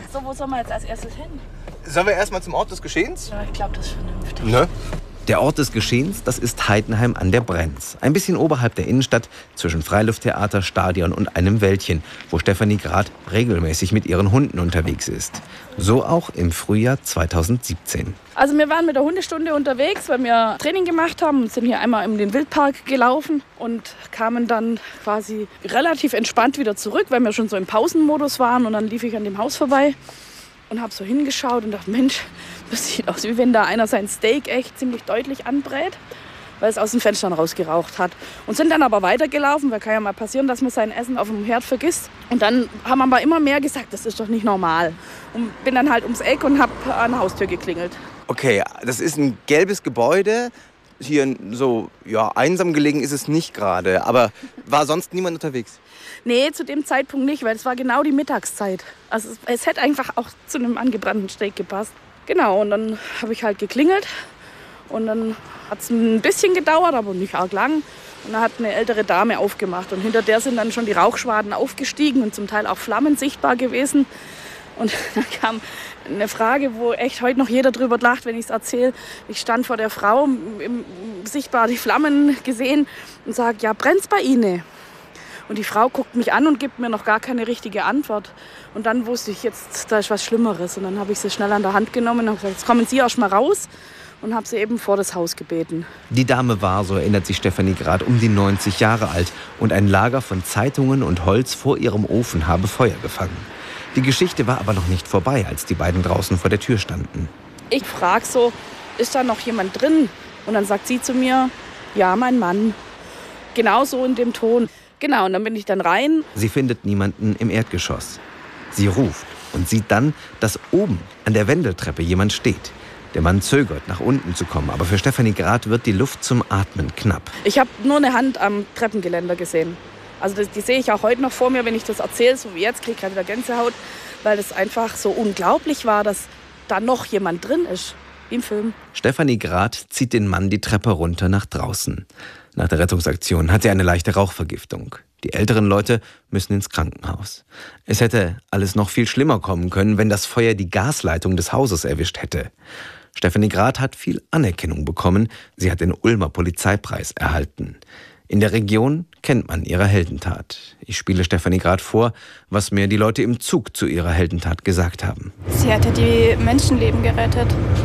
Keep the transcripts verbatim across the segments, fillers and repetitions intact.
So, wo sollen wir jetzt als erstes hin? Sollen wir erstmal zum Ort des Geschehens? Ja, ich glaube, das ist vernünftig. Ne? Der Ort des Geschehens, das ist Heidenheim an der Brenz. Ein bisschen oberhalb der Innenstadt, zwischen Freilufttheater, Stadion und einem Wäldchen, wo Stefanie Grad regelmäßig mit ihren Hunden unterwegs ist. So auch im Frühjahr zweitausendsiebzehn. Also wir waren mit der Hundestunde unterwegs, weil wir Training gemacht haben, sind hier einmal in den Wildpark gelaufen und kamen dann quasi relativ entspannt wieder zurück, weil wir schon so im Pausenmodus waren. Und dann lief ich an dem Haus vorbei und habe so hingeschaut und dachte, Mensch, das sieht aus, wie wenn da einer sein Steak echt ziemlich deutlich anbrät, weil es aus den Fenstern rausgeraucht hat. Und sind dann aber weitergelaufen, weil kann ja mal passieren, dass man sein Essen auf dem Herd vergisst. Und dann haben aber immer mehr gesagt, das ist doch nicht normal. Und bin dann halt ums Eck und habe an der Haustür geklingelt. Okay, das ist ein gelbes Gebäude. Hier so ja, einsam gelegen ist es nicht gerade. Aber war sonst niemand unterwegs? Nee, zu dem Zeitpunkt nicht, weil es war genau die Mittagszeit. Also es, es hätte einfach auch zu einem angebrannten Steak gepasst. Genau, und dann habe ich halt geklingelt. Und dann hat es ein bisschen gedauert, aber nicht arg lang. Und dann hat eine ältere Dame aufgemacht. Und hinter der sind dann schon die Rauchschwaden aufgestiegen und zum Teil auch Flammen sichtbar gewesen. Und dann kam eine Frage, wo echt heute noch jeder drüber lacht, wenn ich es erzähle. Ich stand vor der Frau, im, sichtbar die Flammen gesehen und sage, ja, brennt's bei Ihnen? Und die Frau guckt mich an und gibt mir noch gar keine richtige Antwort. Und dann wusste ich, jetzt da ist was Schlimmeres. Und dann habe ich sie schnell an der Hand genommen und habe gesagt, jetzt kommen Sie erst mal raus. Und habe sie eben vor das Haus gebeten. Die Dame war, so erinnert sich Stefanie Grad, um die neunzig Jahre alt. Und ein Lager von Zeitungen und Holz vor ihrem Ofen habe Feuer gefangen. Die Geschichte war aber noch nicht vorbei, als die beiden draußen vor der Tür standen. Ich frage so, ist da noch jemand drin? Und dann sagt sie zu mir, ja, mein Mann. Genau so in dem Ton. Genau, und dann bin ich dann rein. Sie findet niemanden im Erdgeschoss. Sie ruft und sieht dann, dass oben an der Wendeltreppe jemand steht. Der Mann zögert, nach unten zu kommen, aber für Stefanie Grad wird die Luft zum Atmen knapp. Ich habe nur eine Hand am Treppengeländer gesehen. Also das, die sehe ich auch heute noch vor mir, wenn ich das erzähle, so wie jetzt, kriege ich gerade wieder Gänsehaut, weil das einfach so unglaublich war, dass da noch jemand drin ist, wie im Film. Stefanie Grad zieht den Mann die Treppe runter nach draußen. Nach der Rettungsaktion hat sie eine leichte Rauchvergiftung. Die älteren Leute müssen ins Krankenhaus. Es hätte alles noch viel schlimmer kommen können, wenn das Feuer die Gasleitung des Hauses erwischt hätte. Stefanie Grad hat viel Anerkennung bekommen. Sie hat den Ulmer Polizeipreis erhalten. In der Region kennt man ihre Heldentat. Ich spiele Stefanie Grad vor, was mir die Leute im Zug zu ihrer Heldentat gesagt haben. Sie hatte die Menschenleben gerettet.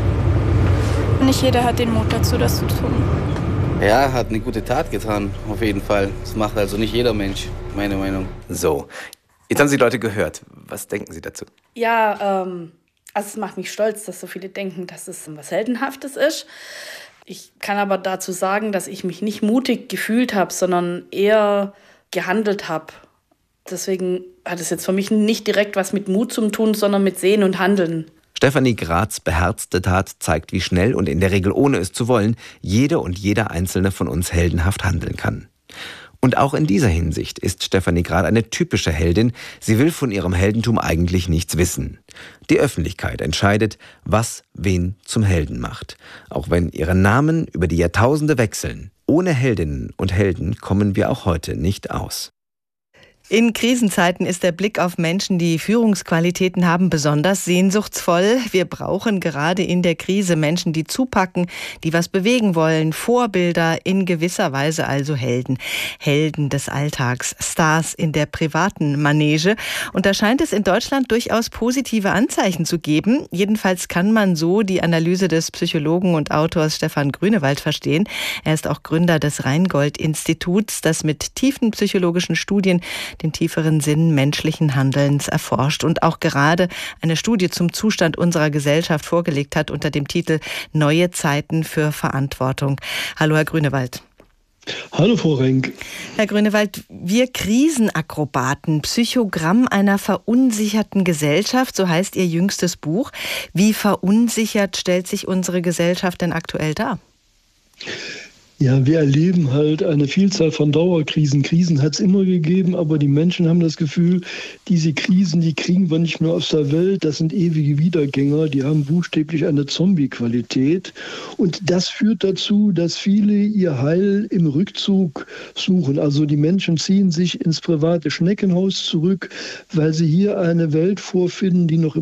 Nicht jeder hat den Mut dazu, das zu tun. Ja, hat eine gute Tat getan, auf jeden Fall. Das macht also nicht jeder Mensch, meine Meinung. So, jetzt haben Sie die Leute gehört. Was denken Sie dazu? Ja, ähm, also es macht mich stolz, dass so viele denken, dass es was Heldenhaftes ist. Ich kann aber dazu sagen, dass ich mich nicht mutig gefühlt habe, sondern eher gehandelt habe. Deswegen hat es jetzt für mich nicht direkt was mit Mut zu tun, sondern mit Sehen und Handeln. Stefanie Grads beherzte Tat zeigt, wie schnell und in der Regel ohne es zu wollen, jede und jeder Einzelne von uns heldenhaft handeln kann. Und auch in dieser Hinsicht ist Stefanie Grad eine typische Heldin. Sie will von ihrem Heldentum eigentlich nichts wissen. Die Öffentlichkeit entscheidet, was wen zum Helden macht. Auch wenn ihre Namen über die Jahrtausende wechseln. Ohne Heldinnen und Helden kommen wir auch heute nicht aus. In Krisenzeiten ist der Blick auf Menschen, die Führungsqualitäten haben, besonders sehnsuchtsvoll. Wir brauchen gerade in der Krise Menschen, die zupacken, die was bewegen wollen. Vorbilder, in gewisser Weise also Helden. Helden des Alltags, Stars in der privaten Manege. Und da scheint es in Deutschland durchaus positive Anzeichen zu geben. Jedenfalls kann man so die Analyse des Psychologen und Autors Stefan Grünewald verstehen. Er ist auch Gründer des Rheingold-Instituts, das mit tiefen psychologischen Studien den tieferen Sinn menschlichen Handelns erforscht und auch gerade eine Studie zum Zustand unserer Gesellschaft vorgelegt hat unter dem Titel Neue Zeiten für Verantwortung. Hallo, Herr Grünewald. Hallo, Frau Renk. Herr Grünewald, wir Krisenakrobaten, Psychogramm einer verunsicherten Gesellschaft, so heißt Ihr jüngstes Buch. Wie verunsichert stellt sich unsere Gesellschaft denn aktuell dar? Ja, wir erleben halt eine Vielzahl von Dauerkrisen. Krisen hat es immer gegeben, aber die Menschen haben das Gefühl, diese Krisen, die kriegen wir nicht mehr aus der Welt. Das sind ewige Wiedergänger, die haben buchstäblich eine Zombie-Qualität. Und das führt dazu, dass viele ihr Heil im Rückzug suchen. Also die Menschen ziehen sich ins private Schneckenhaus zurück, weil sie hier eine Welt vorfinden, die noch